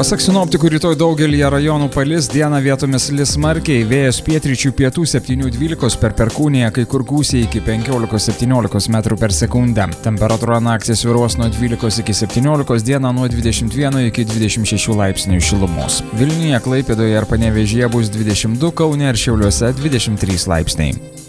Pasak sinoptikų, rytoj daugelį rajonų palis, dieną vietomis lis smarkiai, vėjas pietryčių pietų 7-12 per perkūniją, kai kur gūsiai iki 15-17 metrų per sekundę. Temperatūra naktį svyruos nuo 12 iki 17, dieną nuo 21 iki 26 laipsnių šilumos. Vilniuje, Klaipėdoje ir Panevėžyje bus 22, Kaune ir Šiauliuose 23 laipsniai.